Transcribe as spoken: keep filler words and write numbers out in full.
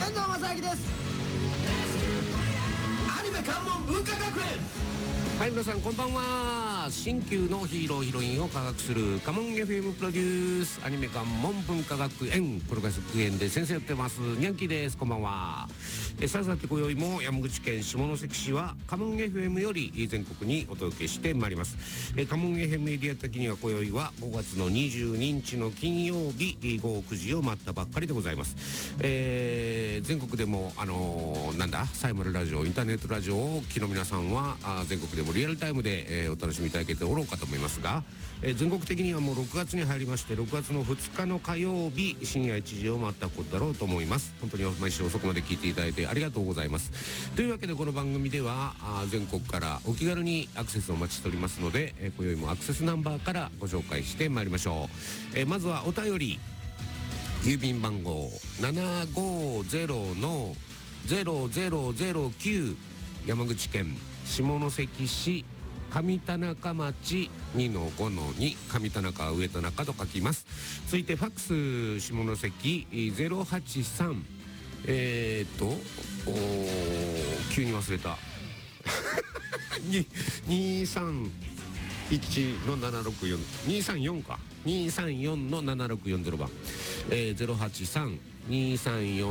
遠藤正明です。アニメ関門文化学園。 はい、皆さんこんばんは。新旧のヒーローヒロインを科学するカモン エフエム プロデュースアニメ関門文化学園プログレス学園で先生やってますニャンキーです。こんばんは。えさあさて今宵も山口県下関市はカモン エフエム より全国にお届けしてまいります。えカモン エフエム エリア的には今宵はごがつのにじゅうににちの金曜日ごごくじを待ったばっかりでございます。えー、全国でもあのー、なんだサイマルラジオインターネットラジオをお聞きの皆さんはあ全国でもリアルタイムで、えー、お楽しみいただけておろうかと思いますが、えー、全国的にはもうろくがつに入りましてろくがつのふつかの火曜日深夜いちじを待ったことだろうと思います。本当に毎週遅くまで聞いていただいてありがとうございます。というわけでこの番組ではあ全国からお気軽にアクセスをお待ちしておりますので、えー、今宵もアクセスナンバーからご紹介してまいりましょう。えー、まずはお便り郵便番号 ななごゼロのゼロゼロゼロきゅう 山口県下関市上田中町 にのごのに 上田中上田中と書きます。続いてファックス下関ゼロはちさんえーっと急に忘れたにさんいちのななろくよん にさんよんかにさんよんのななろくよんゼロ番、えー、ゼロはちさん にさんよん